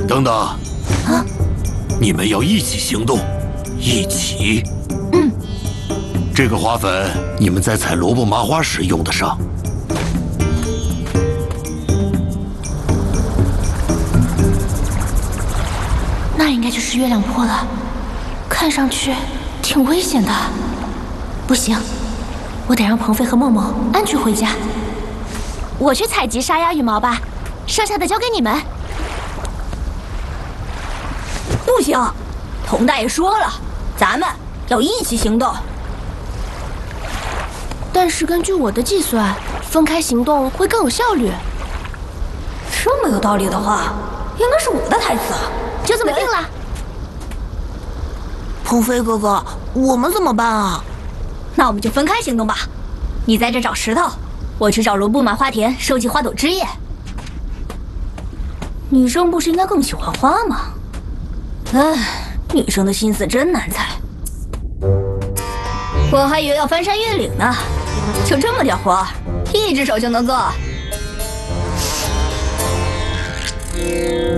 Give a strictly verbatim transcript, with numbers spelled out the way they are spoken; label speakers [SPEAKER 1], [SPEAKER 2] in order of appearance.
[SPEAKER 1] 等等，
[SPEAKER 2] 啊，
[SPEAKER 1] 你们要一起行动，一起。
[SPEAKER 2] 嗯，
[SPEAKER 1] 这个花粉你们在采萝卜麻花时用得上。
[SPEAKER 2] 那应该就是月亮坡了，看上去挺危险的。不行，我得让鹏飞和梦梦安全回家。我去采集沙鸦羽毛吧，剩下的交给你们。
[SPEAKER 3] 不行，童大爷说了，咱们要一起行动。
[SPEAKER 2] 但是根据我的计算，分开行动会更有效率。
[SPEAKER 3] 这么有道理的话，应该是我的台词。
[SPEAKER 2] 就这么定了。
[SPEAKER 4] 鹏飞哥哥，我们怎么办啊？
[SPEAKER 3] 那我们就分开行动吧。你在这找石头，我去找萝卜麻花田收集花朵汁液。女生不是应该更喜欢花吗？唉，女生的心思真难猜。我还以为要翻山越岭呢，就这么点活，一只手就能做。